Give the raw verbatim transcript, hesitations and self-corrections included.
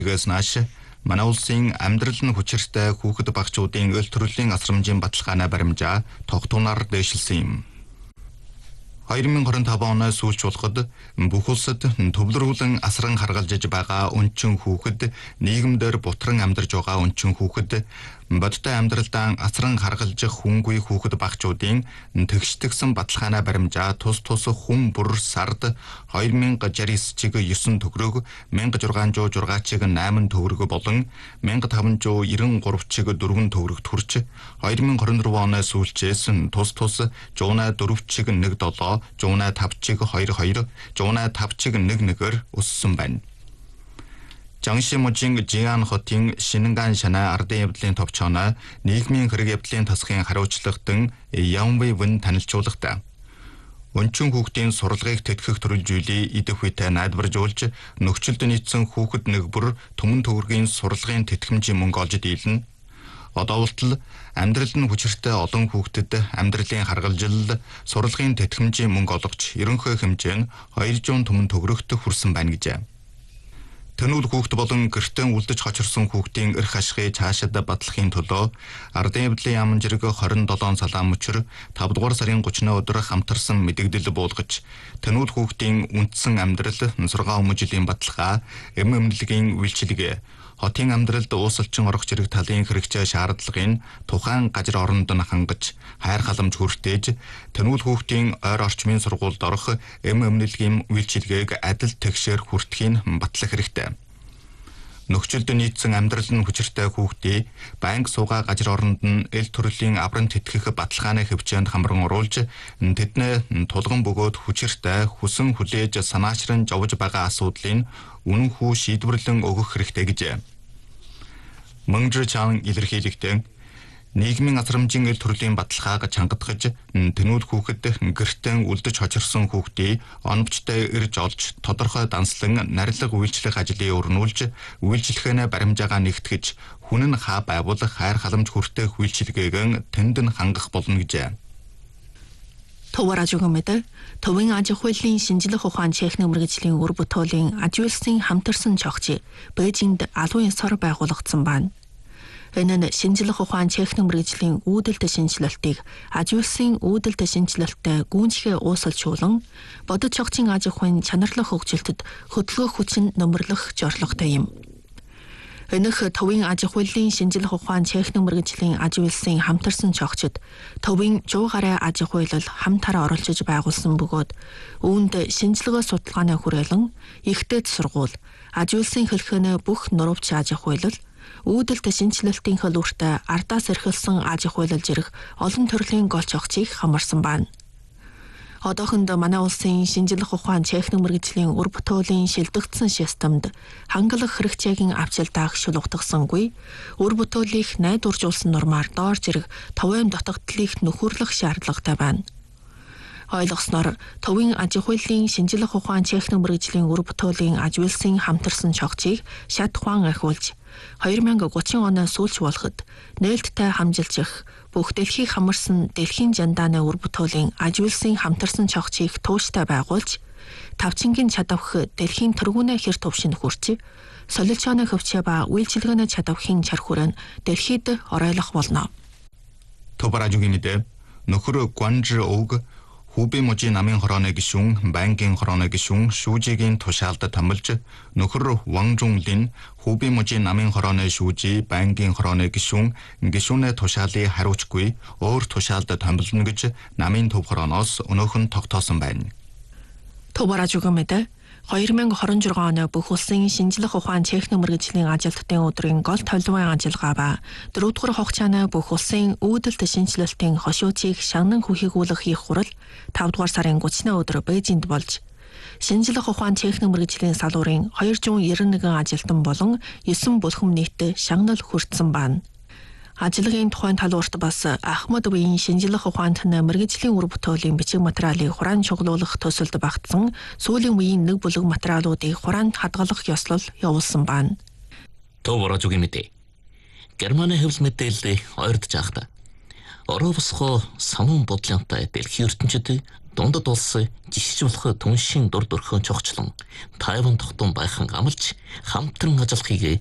Тэгээс нааш манай улсын амьдрал нь хүчиртэй хүүхэд багчуудын өл төрлийн асрамжийн баталгаанаа баримжаа тогтунаар дэвшилсэн юм. two thousand twenty-five оноос сүүлч болгоод бүх улсад төвлөрүүлэн асран харгалзаж байгаа өнчин хүүхэд, нийгэмдэр бутран амьдарч байгаа өнчин хүүхэд, бодтой амьдралдаа асран харгалзах хүнгүй хүүхэд багчуудын тэгштгсэн баталгаанаа баримжаа тус тус хүн бүр сард two thousand sixty-nine чиг nine төгрөг, one thousand six hundred six чиг eight төгрөг болон one thousand five hundred ninety-three чиг four төгрөгт хүрч two thousand twenty-four оноос сүүлчээс тус тус one oh four чиг one seven, one oh five чиг two two, one oh five чиг one one-ээр өссөн байна. Жангшимужийн Жиан хотын Шинган шанаа ардын явдлын товчооноо нийгмийн хэрэг явдлын тасгын хариуцлагатан Ямбай вэн танилцуулгатай. Өнчин хүүхдийн сурлагыг тэтгэх төрөл зүйлийг идэх үедээ найдваржуулж нөхцөлд нийцсэн хүүхэд нэг бүр түмэн төгрөгийн сурлагын тэтгэмжийн мөнгө олж дийлнэ. Одоо болтол амьдрал нь хүчиртэй олон хүүхдэд амьдралын харгалзал, сурлагын тэтгэмжийн мөнгө олгож ерөнхий хэмжээ нь two hundred түмэн төгрөгт хүрсэн байна гэжээ. Тэнүүл хүүхэд болон гэртээ үлдэж хочирсон хүүхдийн эрх ашигыг цаашид батлахын төлөө ардын явдлын яамн зэрэг twenty-seven салаан мөчөр five дугаар сарын thirty өдөр хамтарсан мэдэгдэл буулгаж тэнүүл хүүхдийн үндсэн амьдрал, нусргаа өмжилийн баталгаа, эм эмнэлгийн үйлчилгээ, хотын амьдралд уусалчин орох зэрэг талын хэрэгцээ шаардлагын тухайн газар оронд нь хангаж хайр халамж хүртээж тэнүүл хүүхдийн ойр орчмын сургуульд орох эм эмнэлгийн үйлчилгээг адил тэгшээр хүртэхийн батлах хэрэгтэй. Нөхцөлд нийцсэн амьдрал нь хүчиртэй хүүхдийг банк суугаа газар оронд нь эл төрлийн авран тэтгэх баталгааны хөвчөөнд хамран оруулж тэднээ тулган бөгөөд хүчиртэй хүсэн хүлээж санаачран жовж байгаа асуудлыг үнэн хүү шийдвэрлэн өгөх хэрэгтэй гэжээ. Мөнгө чан илэрхийлэгтэн нийгмийн асрамжийн эл төрлийн баталгааг чангадгаж тэнүүл хүүхэд гэртээ үлдэж хочирсон хүүхдийг оновчтой ирж олж тодорхой данслан нарилга үйлчлэх ажлыг өрнүүлж үйлчлэхэнэ баримжаагаа нэгтгэж хүн нь хаа байгуулах хайр халамж хүртэх үйлчлэгээг тэнд нь хангах болно гэжээ. Товаражугамэд товын аж ахуйлын шинжлэх ухаан техник мэргэжлийн үр бүтээлийн аж үйлсийн хамтарсан чогч Бээжинд алуун сар байгуулагдсан байна. Энэ нь шинжлэх ухаан техник мэргэжлийн үүдэлт шинжилэлтийг аж үйлсийн үүдэлт шинжилэлттэй гүйцэтгэх уусалжуулан бодит чогчийн аж ахуйн чанарлах хөгжилтөд хөдөлгөөх хүчин нөмрлөх зорилготой юм. Энэх товын аж ахуйлын шинжлэх ухаан техник мэргэжлийн аж үйлсийн хамтарсан чогчид товын one hundred гаруй аж ахуйлал хамтараа оролцож байгуулсан бөгөөд үүнд шинжилгээ судалгааны хүрээлэн ихтэйд сургууль, аж үйлсийн хэлхэнэ бүх нурвч аж ахуйлал, үүдэлт шинжилэлтийн хөлбөртөй ардаас эрхэлсэн аж ахуйлал зэрэг олон төрлийн гол чогчийг хамарсан байна. Одоохонд манай улсын шинжлэх ухаан техник мэргэжлийн үр бүтээлийн шилдэгдсэн системд хангалах хэрэгцээгийн авчилдаах шулуутгасангүй, үр бүтээлийг найдваржуулсан нормаар доор зэрэг товын дутагдлыг нөхөрлөх шаардлагатай байна. Ойлгосноор товын аж ахуйлын шинжлэх ухаан техник мэргэжлийн үр бүтээлийн аж үйлсийн хамтарсан чогчийг шат ухаан ахиулж twenty thirty оноос сүүлч болоход нээлттэй хамжилжих бүх дэлхийг хамарсан дэлхийн жандааны үр бүтээлийн аж үйлсийн хамтарсан чогчийг тууштай байгуулж тавчингийн чадавх дэлхийн тэргүүнээ хэр төвшин хүрч солилцооны хөвчөө ба үйлчилгээний чадавхын чар хүрээнд дэлхийд оройлох болно. Товаражугийн мэдээ нөхөр Гуанж Ог Хубей мужийн намын хорооны гишүүн, банкын хорооны гишүүн Шүүжигийн тушаалд томилж нөхөр Ван Жунлин Хубей мужийн намын хорооны Шүүжи, банкын хорооны гишүүн гишүүнээ тушаалыг хариуцгүй өөр тушаалд томилно гэж намын төв хорооноос өнөөхөн тогтоосон байна. Товаражугамэд twenty twenty-six оны бүх улсын шинжлэх ухаан техник мэргэжлийн ажилтнуудын өдрийн гол толгойн ажиллагаа ба дөрөвдүгээр хугацааны бүх улсын үүдэлт шинжилэлтийн хошуучийг шагнан хүхийгүүлэх их хурал five дугаар сарын thirty өдөр Бээжинд болж шинжлэх ухаан техник мэргэжлийн салуурын two hundred ninety-one ажилтан болон nine бүлхэм нийтэд шагнал хүртсэн байна. Ажлын тухайн талуурт бас Ахмад Бийн шинжлэх ухаанд мэргэжлийн үр бүтээлийн бичиг материалыг хураан чуглуулах төсөлд багтсан сүүлийн үеийн нэг бүлэг материалуудыг хураанд хадгалах ёслол явуулсан байна. Товаражугийн мэдээ. Германы хэвлэл мэдээлэл ойрдож байхдаа Ороо босгоо самун бодлонтой дэлхийн ертөнцид дундад улс жишж болох түншийн дур дөрхөн чогчлон Тайван тогтун байхан амлж хамтран ажиллахыг